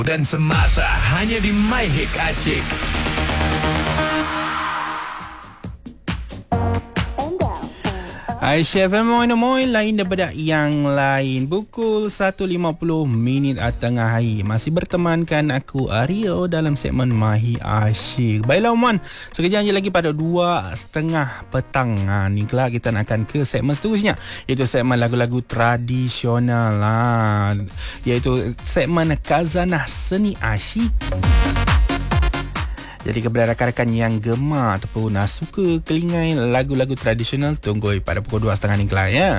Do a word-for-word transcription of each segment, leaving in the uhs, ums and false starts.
Dan semasa hanya di My Hit Asyik. Aisyah F M Moin lain daripada yang lain. Pukul satu lima puluh minit tengah hari. Masih bertemankan aku Aryo dalam segmen Mahi Asyik. Baiklah Uman, sekejap je lagi pada dua setengah petang. Ha, ni kelak kita akan ke segmen seterusnya, iaitu segmen lagu-lagu tradisional. Ha, iaitu segmen Khazanah Seni Asyik. Jadi kepada rakan-rakan yang gemar ataupun uh, suka kelingai lagu-lagu tradisional, tunggu pada pukul dua tiga puluh ni kelak ya.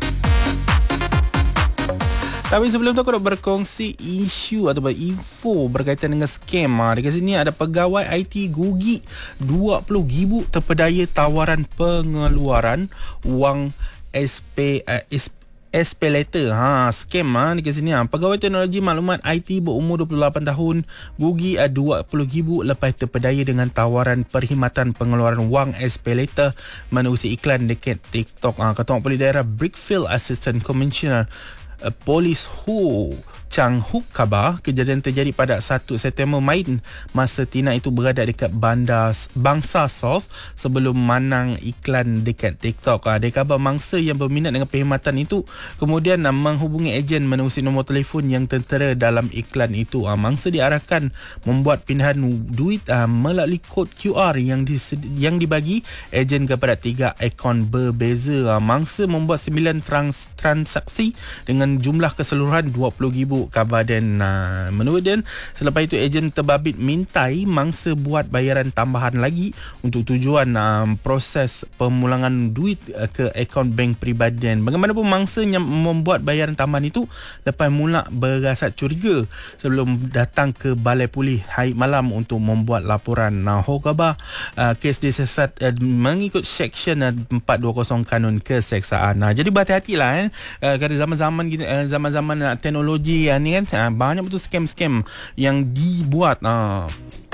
Tapi sebelum tu aku nak berkongsi isu ataupun info berkaitan dengan scam. Ha, dekat sini ada pegawai I T gugi dua puluh ribu terpedaya tawaran pengeluaran wang S P uh, S P S P letter. Ha, scam ha dekat sini ha. Pegawai teknologi maklumat I T berumur dua puluh lapan tahun gugi dua puluh ribu lepas terpedaya dengan tawaran perkhidmatan pengeluaran wang S P letter menerusi iklan dekat TikTok. Ha, Ketua Polis Daerah Brickfield Assistant Commissioner uh, Polis Hu Chang Hook khabar kejadian terjadi pada satu September main masa Tina itu berada dekat bandar Bangsa Soft sebelum manang iklan dekat TikTok. Ha, dia khabar mangsa yang berminat dengan perkhidmatan itu kemudian ha, menghubungi ejen menerusi nombor telefon yang tertera dalam iklan itu. Ha, mangsa diarahkan membuat pindahan duit ha, melalui kod Q R yang disedi- yang dibagi ejen kepada tiga akaun berbeza. Ha, mangsa membuat sembilan trans- transaksi dengan jumlah keseluruhan dua puluh ribu. Khabar dan uh, menurut dia selepas itu ejen terbabit mintai mangsa buat bayaran tambahan lagi untuk tujuan uh, proses pemulangan duit uh, ke akaun bank peribadi. Dan bagaimanapun mangsa yang membuat bayaran tambahan itu lepas mula berasat curiga sebelum datang ke balai polis hari malam untuk membuat laporan. Nah, ho khabar uh, kes disiasat uh, mengikut seksyen uh, empat dua kosong kanun keseksaan. Nah, jadi berhati-hatilah eh uh, kerana zaman-zaman kita uh, zaman-zaman uh, teknologi ni kan ha, banyak betul scam-scam yang dibuat ha.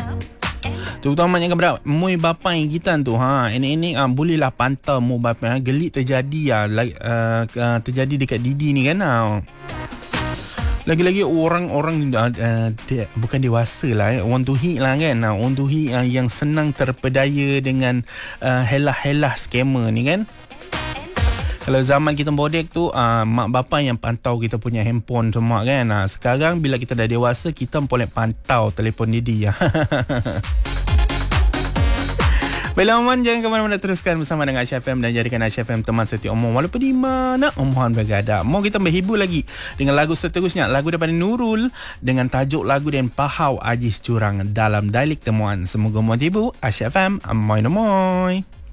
Terutamanya kepada mui bapai kita tu ha, ini-ini ha, bolehlah pantau mu bapai ha, gelik terjadi ha, uh, uh, terjadi dekat Didi ni kan ha. Lagi-lagi orang-orang uh, de, bukan dewasa lah eh, orang tuhi lah kan ha, orang tuhi uh, yang senang terpedaya dengan uh, helah-helah scammer ni kan. Kalau zaman kita bodek tu uh, mak bapa yang pantau kita punya handphone semua kan. Uh, sekarang bila kita dah dewasa kita boleh pantau telefon Didi. Baiklah Oman, jangan ke mana-mana, teruskan bersama dengan Aisyah F M dan jadikan Aisyah F M teman setiap Om walaupun di mana Om berada. Mau kita berhibur lagi dengan lagu seterusnya, lagu daripada Nurul dengan tajuk lagu dan Pahau Ajis Curang dalam dialek temuan. Semoga menghibur. Aisyah F M, amoy amoy.